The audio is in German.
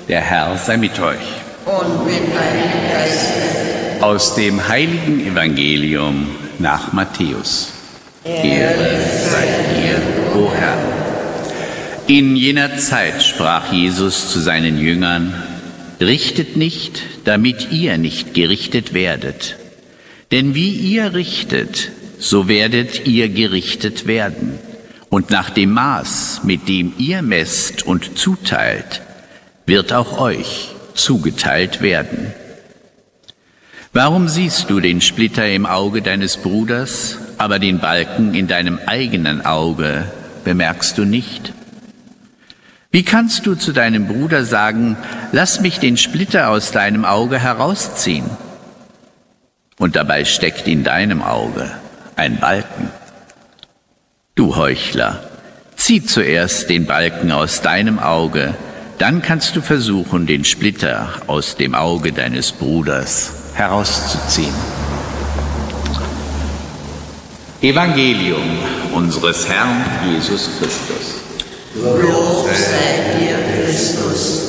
Der Herr sei mit euch. Und mit deinem Geiste. Aus dem heiligen Evangelium nach Matthäus. Ehre sei dir, o Herr. In jener Zeit sprach Jesus zu seinen Jüngern: Richtet nicht, damit ihr nicht gerichtet werdet. Denn wie ihr richtet, so werdet ihr gerichtet werden. Und nach dem Maß, mit dem ihr messt und zuteilt, wird auch euch zugeteilt werden. Warum siehst du den Splitter im Auge deines Bruders, aber den Balken in deinem eigenen Auge bemerkst du nicht? Wie kannst du zu deinem Bruder sagen: Lass mich den Splitter aus deinem Auge herausziehen? Und dabei steckt in deinem Auge ein Balken. Du Heuchler, zieh zuerst den Balken aus deinem Auge, dann kannst du versuchen, den Splitter aus dem Auge deines Bruders herauszuziehen. Evangelium unseres Herrn Jesus Christus. Lob sei dir, Christus.